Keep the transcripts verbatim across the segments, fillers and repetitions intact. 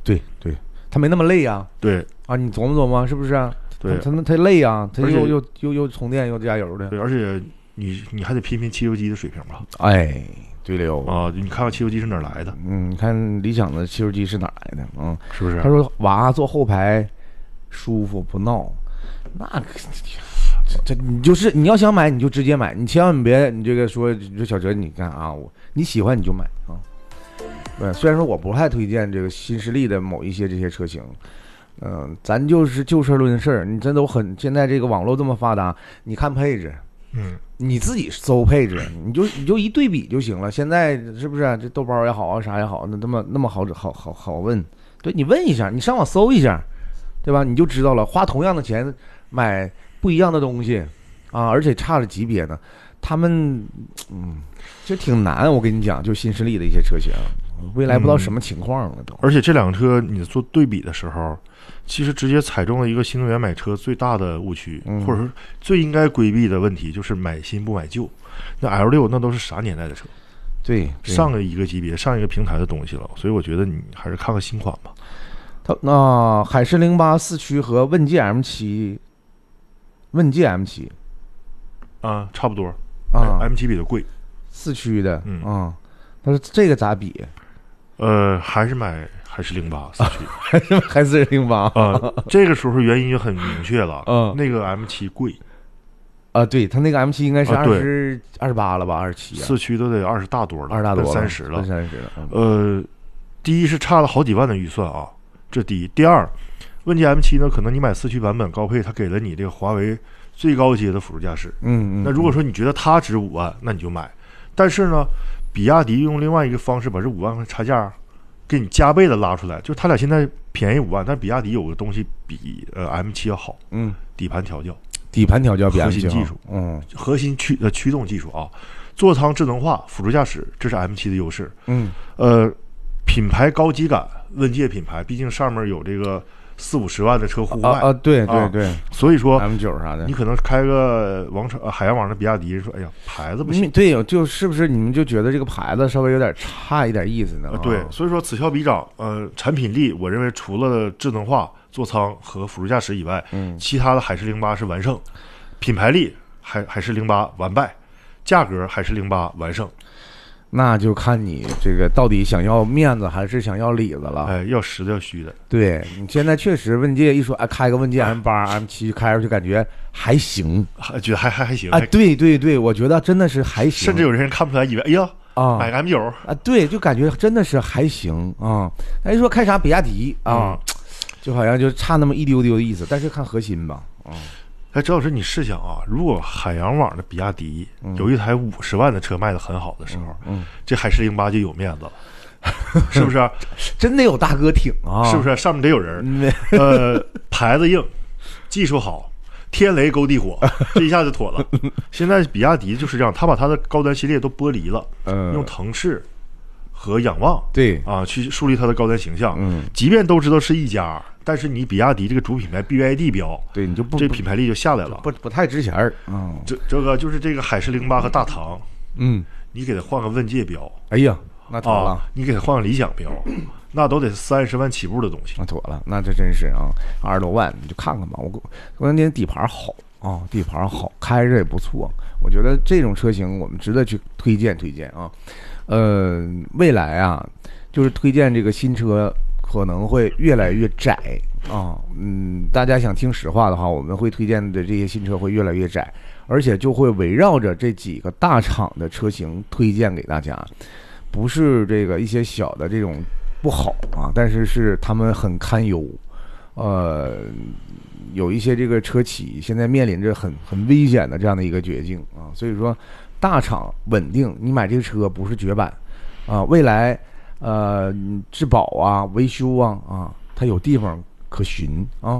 对对，它没那么累啊。 对啊，你琢磨琢磨是不是啊？ 对， 它它累啊，它又又又又充电又加油的。 对，而且你你还得拼拼汽油机的水平吧？ 哎，对了啊，你看看汽油机是哪儿来的？ 嗯，你看理想的汽油机是哪儿来的？嗯， 是不是？ 他说娃坐后排舒服不闹，那这这你就是你要想买你就直接买，你千万别你这个说你说小哲你看啊，我你喜欢你就买啊。对，虽然说我不太推荐这个新势力的某一些这些车型。嗯、呃，咱就是就事论事，你真都很现在这个网络这么发达，你看配置， 嗯， 你自己搜配置，你就你就一对比就行了。现在是不是、啊、这豆包也好啊，啥也好，那那么那么好好好好问，对你问一下，你上网搜一下，对吧？你就知道了。花同样的钱买不一样的东西啊，而且差着级别呢，他们嗯，就挺难。我跟你讲，就新势力的一些车型，未来不知道什么情况了都。 嗯、而且这两个车你做对比的时候。其实直接踩中了一个新能源买车最大的误区， 嗯、 或者说最应该规避的问题，就是买新不买旧。那 L 六那都是啥年代的车？ 对， 上个一个级别、上一个平台的东西了。所以我觉得你还是看看新款吧。 它那、呃、海狮零八四驱和问界 M 七，问界 M 七啊，差不多啊 ，M 七比它贵， 四驱的， 嗯啊，他说这个咋比？ 呃，还是买。还是零八四驱， 还是还是零八啊？这个时候原因就很明确了。 嗯， 那个 M 七贵啊，对他那个 M 七应该是二十二十八了吧？二十七， 四驱都得二十大多了， 二十大多了， 三十了， 三十了。 呃，第一是差了好几万的预算啊，这第一。第二，问界 M 七呢，可能你买四驱版本高配，它给了你这个华为最高阶的辅助驾驶。 嗯嗯。 那如果说你觉得它值五万，那你就买。但是呢，比亚迪用另外一个方式把这五万块差价。给你加倍的拉出来，就他俩现在便宜五万，但比亚迪有个东西比呃 M 七要好， 嗯， 底盘调教， 底盘调教比 M 七核心技术， 嗯， 核心驱呃驱动技术啊，座舱智能化，辅助驾驶，这是 M 七的优势， 嗯， 呃，品牌高级感，问界品牌，毕竟上面有这个四五十万的车户外啊啊，对对对， 啊、所以说 M 九啥的， 你可能开个王朝、呃、海洋网的比亚迪，说哎呀牌子不行， 对，就是不是你们就觉得这个牌子稍微有点差一点意思呢？ 呃、对，所以说此消彼长，呃，产品力我认为除了智能化、座舱和辅助驾驶以外， 嗯， 其他的海狮零八是完胜，品牌力海海狮零八完败，价格海狮零八完胜。 那就看你这个到底想要面子还是想要里子了。 哎，要实的要虚的。 对，你现在确实问界一说，哎，开个问界 M 八、M 七开出去感觉还行， 还觉得还还还行啊。对对对，我觉得真的是还行。 甚至有人看不出来，以为哎呀啊，买个 M 九啊，对，就感觉真的是还行啊。哎，一说开啥比亚迪啊，嗯、就好像就差那么一丢丢的意思。但是看核心吧，啊。 哎，周老师，你试想啊，如果海洋网的比亚迪有一台五十万的车卖的很好的时候， 嗯，嗯这海狮零八就有面子了，是不是？ 真得有大哥挺啊， 是不是？上面得有人，呃，牌子硬，技术好，天雷勾地火，这一下就妥了。现在比亚迪就是这样，他把他的高端系列都剥离了， 嗯， 用腾势和仰望， 对啊，去树立它的高端形象。 嗯， 即便都知道是一家。但是你比亚迪这个主品牌 B Y D 标， 对你就不这品牌力就下来了， 不不太值钱儿。嗯， 这这个就是这个海狮零八和大唐， 嗯， 你给它换个问界标， 哎呀，那妥了。 啊、你给它换个理想标，那都得三十万起步的东西。 那妥了，那这真是啊，二十多万你就看看吧。我关键底盘好啊，底盘好，开着也不错。我觉得这种车型我们值得去推荐推荐啊。呃，未来啊，就是推荐这个新车。可能会越来越窄啊，嗯，大家想听实话的话，我们会推荐的这些新车会越来越窄，而且就会围绕着这几个大厂的车型推荐给大家，不是这个一些小的这种不好啊，但是是他们很堪忧，呃，有一些这个车企现在面临着很很危险的这样的一个绝境啊，所以说大厂稳定，你买这个车不是绝版啊，未来。呃，质保啊，维修啊，啊，它有地方可寻啊。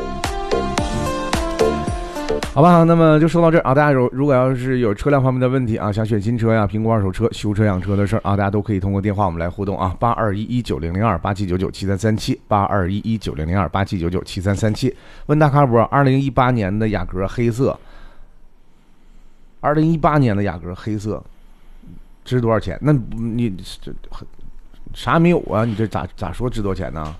好吧，那么就说到这儿啊。大家有如果要是有车辆方面的问题啊，想选新车呀、评估二手车、修车养车的事儿啊，大家都可以通过电话我们来互动啊，八二一一九零零二八七九九七三三七，八二一一九零零二八七九九七三三七。问大咖波，二零一八年的雅阁黑色，二零一八年的雅阁黑色值多少钱？那你这。啥也没有啊？你这咋咋说值多少钱呢？